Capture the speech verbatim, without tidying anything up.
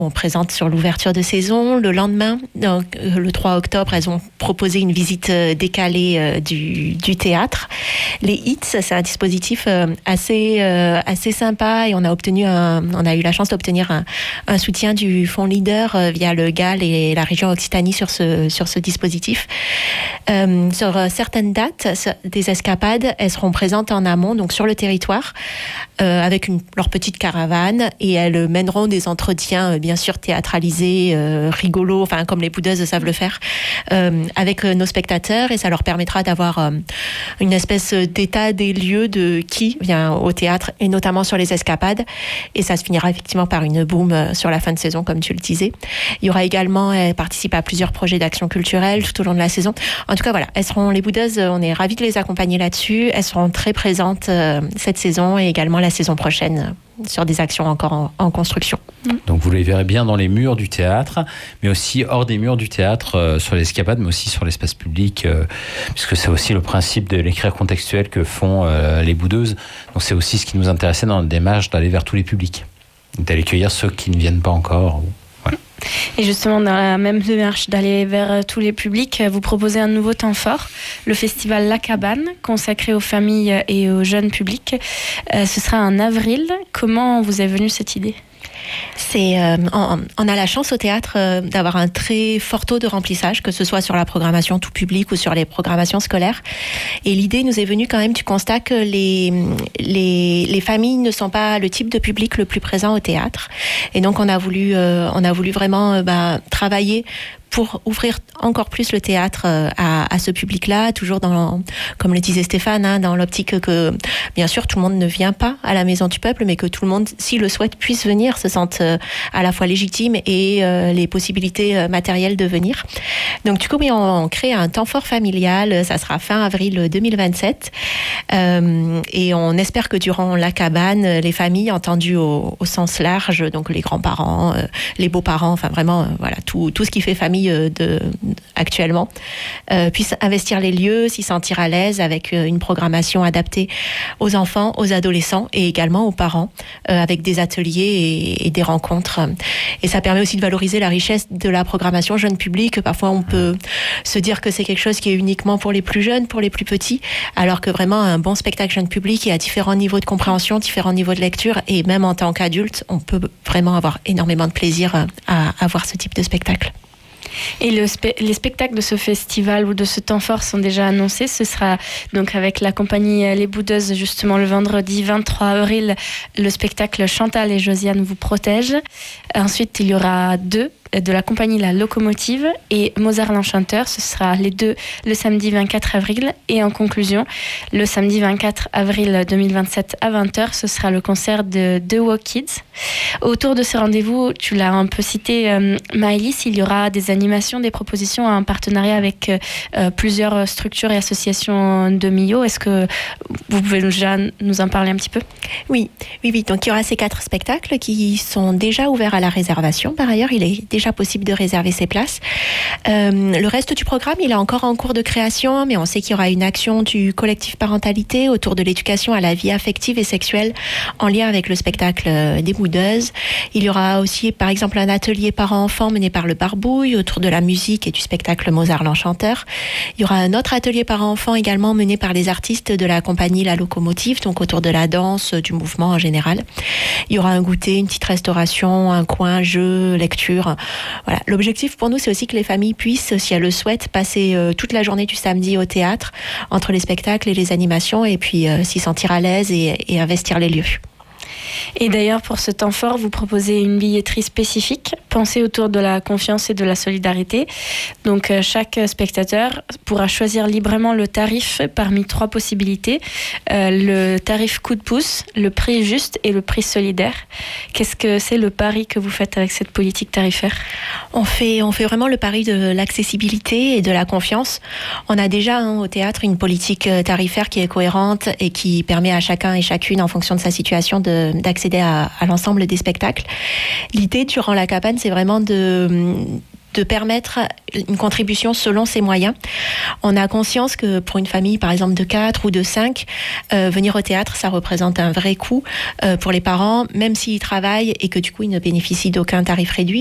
On présente sur l'ouverture de saison. Le lendemain, donc, le trois octobre, elles ont proposé une visite décalée euh, du, du théâtre. Les Hits, c'est un dispositif euh, assez, euh, assez sympa et on a, obtenu un, on a eu la chance d'obtenir un, un soutien du Fonds Leader euh, via le G A L et la région Occitanie sur ce, sur ce dispositif. Euh, sur certaines dates des escapades, elles seront présentes en amont, donc sur le territoire, euh, avec une, leur petite caravane et elles mèneront des entretiens, bien sûr théâtralisés, euh, rigolos, enfin comme les boudeuses savent le faire, euh, avec nos spectateurs et ça leur permettra d'avoir euh, une espèce d'état des lieux de qui vient au théâtre et notamment sur les escapades et ça se finira effectivement par une boum sur la fin de saison comme tu le disais. Il y aura également, elles participent à plusieurs projets d'action culturelle tout au long de la saison. En tout cas voilà, elles seront les boudeuses, on est ravis de les accompagner là-dessus, elles seront très présentes euh, cette saison et également la saison prochaine sur des actions encore en, en construction. Donc vous les verrez bien dans les murs du théâtre, mais aussi hors des murs du théâtre, euh, sur l'escapade, mais aussi sur l'espace public, euh, puisque c'est aussi le principe de l'écrire contextuel que font euh, les boudeuses. Donc c'est aussi ce qui nous intéressait dans la démarche d'aller vers tous les publics, d'aller cueillir ceux qui ne viennent pas encore. Voilà. Et justement, dans la même démarche d'aller vers tous les publics, vous proposez un nouveau temps fort, le festival La Cabane, consacré aux familles et aux jeunes publics. Euh, ce sera en avril. Comment vous est venue cette idée ? C'est, euh, on, on a la chance au théâtre euh, d'avoir un très fort taux de remplissage, que ce soit sur la programmation tout public ou sur les programmations scolaires. Et l'idée nous est venue quand même du constat que les, les, les familles ne sont pas le type de public le plus présent au théâtre. Et donc on a voulu, euh, on a voulu vraiment euh, bah, travailler pour ouvrir encore plus le théâtre à, à ce public-là, toujours dans, comme le disait Stéphane, hein, dans l'optique que, bien sûr, tout le monde ne vient pas à la Maison du Peuple, mais que tout le monde, s'il le souhaite, puisse venir, se sente euh, à la fois légitime et euh, les possibilités euh, matérielles de venir. Donc, du coup, oui, on, on crée un temps fort familial, ça sera fin avril deux mille vingt-sept, euh, et on espère que durant la cabane, les familles, entendues au, au sens large, donc les grands-parents, euh, les beaux-parents, enfin vraiment, euh, voilà, tout, tout ce qui fait famille De, de, actuellement, euh, puissent investir les lieux, s'y sentir à l'aise avec une programmation adaptée aux enfants, aux adolescents et également aux parents, euh, avec des ateliers et, et des rencontres. Et ça permet aussi de valoriser la richesse de la programmation jeune public. Parfois, on peut se dire que c'est quelque chose qui est uniquement pour les plus jeunes, pour les plus petits, alors que vraiment un bon spectacle jeune public est à différents niveaux de compréhension, différents niveaux de lecture, et même en tant qu'adulte, on peut vraiment avoir énormément de plaisir à, à voir ce type de spectacle. Et le spe- les spectacles de ce festival ou de ce temps fort sont déjà annoncés. Ce sera donc avec la compagnie Les Boudeuses, justement le vendredi vingt-trois avril, le spectacle Chantal et Josiane vous protègent. Ensuite, il y aura deux de la compagnie La Locomotive et Mozart l'Enchanteur. Ce sera les deux le samedi vingt-quatre avril. Et en conclusion, le samedi vingt-quatre avril deux mille vingt-sept à vingt heures, ce sera le concert de The Walk Kids. Autour de ce rendez-vous, tu l'as un peu cité, euh, Maëlys, il y aura des animations, des propositions en partenariat avec euh, plusieurs structures et associations de Millau. Est-ce que vous pouvez déjà nous en parler un petit peu ? Oui, oui, oui. Donc il y aura ces quatre spectacles qui sont déjà ouverts à la réservation. Par ailleurs, il est déjà possible de réserver ses places. Euh, le reste du programme, il est encore en cours de création, mais on sait qu'il y aura une action du collectif parentalité autour de l'éducation à la vie affective et sexuelle en lien avec le spectacle des Boudeuses. Il y aura aussi, par exemple, un atelier parents-enfants mené par le Barbouille autour de la musique et du spectacle Mozart l'Enchanteur. Il y aura un autre atelier parents-enfants également mené par les artistes de la compagnie La Locomotive, donc autour de la danse, du mouvement en général. Il y aura un goûter, une petite restauration, un coin jeu, lecture. Voilà. L'objectif pour nous, c'est aussi que les familles puissent, si elles le souhaitent, passer euh, toute la journée du samedi au théâtre, entre les spectacles et les animations, et puis euh, s'y sentir à l'aise et, et investir les lieux. Et d'ailleurs, pour ce temps fort, vous proposez une billetterie spécifique, pensée autour de la confiance et de la solidarité. Donc, euh, chaque spectateur pourra choisir librement le tarif parmi trois possibilités. Euh, le tarif coup de pouce, le prix juste et le prix solidaire. Qu'est-ce que c'est le pari que vous faites avec cette politique tarifaire ? On fait, on fait vraiment le pari de l'accessibilité et de la confiance. On a déjà hein, au théâtre une politique tarifaire qui est cohérente et qui permet à chacun et chacune, en fonction de sa situation, de, d'accéder à, à l'ensemble des spectacles. L'idée durant la cabane, c'est vraiment de de permettre une contribution selon ses moyens. On a conscience que pour une famille, par exemple, de quatre ou de cinq, euh, venir au théâtre, ça représente un vrai coût euh, pour les parents, même s'ils travaillent et que du coup, ils ne bénéficient d'aucun tarif réduit.